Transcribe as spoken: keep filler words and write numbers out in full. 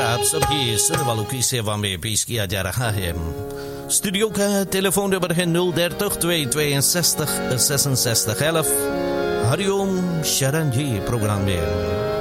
आप सभी सुनने वालों की सेवा में पेश किया जा रहा है। स्टूडियो का टेलीफोन नंबर है nul dertig twee tweeënzestig zesenzestig elf। Hariom शरण जी प्रोग्राम में